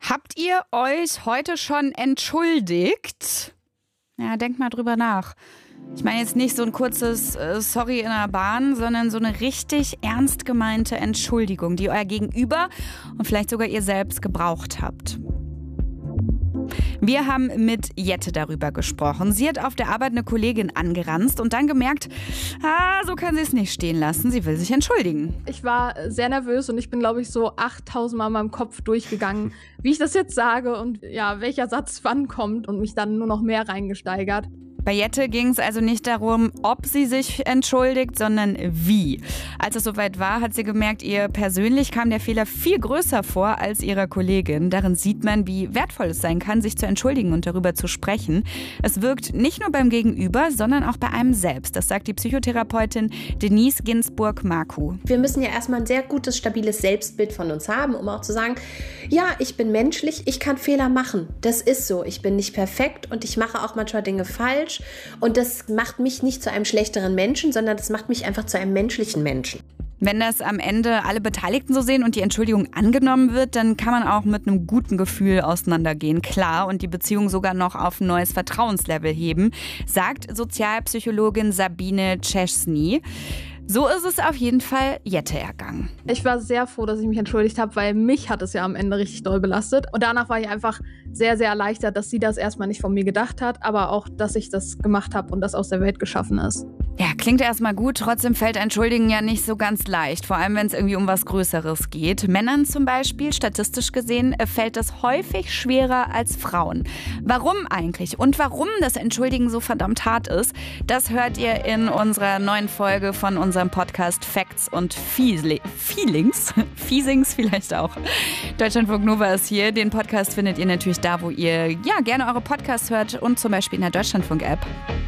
Habt ihr euch heute schon entschuldigt? Ja, denkt mal drüber nach. Ich meine jetzt nicht so ein kurzes Sorry in der Bahn, sondern so eine richtig ernst gemeinte Entschuldigung, die euer Gegenüber und vielleicht sogar ihr selbst gebraucht habt. Wir haben mit Jette darüber gesprochen. Sie hat auf der Arbeit eine Kollegin angeranzt und dann gemerkt, so kann sie es nicht stehen lassen. Sie will sich entschuldigen. Ich war sehr nervös und ich bin, glaube ich, so 8000 Mal in meinem Kopf durchgegangen, wie ich das jetzt sage und ja, welcher Satz wann kommt und mich dann nur noch mehr reingesteigert. Bei Jette ging es also nicht darum, ob sie sich entschuldigt, sondern wie. Als es soweit war, hat sie gemerkt, ihr persönlich kam der Fehler viel größer vor als ihrer Kollegin. Darin sieht man, wie wertvoll es sein kann, sich zu entschuldigen und darüber zu sprechen. Es wirkt nicht nur beim Gegenüber, sondern auch bei einem selbst. Das sagt die Psychotherapeutin Denise Ginsburg-Marku. Wir müssen ja erstmal ein sehr gutes, stabiles Selbstbild von uns haben, um auch zu sagen, ja, ich bin menschlich, ich kann Fehler machen. Das ist so. Ich bin nicht perfekt und ich mache auch manchmal Dinge falsch. Und das macht mich nicht zu einem schlechteren Menschen, sondern das macht mich einfach zu einem menschlichen Menschen. Wenn das am Ende alle Beteiligten so sehen und die Entschuldigung angenommen wird, dann kann man auch mit einem guten Gefühl auseinandergehen, klar, und die Beziehung sogar noch auf ein neues Vertrauenslevel heben, sagt Sozialpsychologin Sabine Czeschny. So ist es auf jeden Fall Jette ergangen. Ich war sehr froh, dass ich mich entschuldigt habe, weil mich hat es ja am Ende richtig doll belastet. Und danach war ich einfach sehr, sehr erleichtert, dass sie das erstmal nicht von mir gedacht hat, aber auch, dass ich das gemacht habe und das aus der Welt geschaffen ist. Ja, klingt erstmal gut, trotzdem fällt Entschuldigen ja nicht so ganz leicht, vor allem wenn es irgendwie um was Größeres geht. Männern zum Beispiel, statistisch gesehen, fällt das häufig schwerer als Frauen. Warum eigentlich und warum das Entschuldigen so verdammt hart ist, das hört ihr in unserer neuen Folge von unserem Podcast Facts und Feelings. Fiesings vielleicht auch. Deutschlandfunk Nova ist hier. Den Podcast findet ihr natürlich da, wo ihr gerne eure Podcasts hört und zum Beispiel in der Deutschlandfunk-App.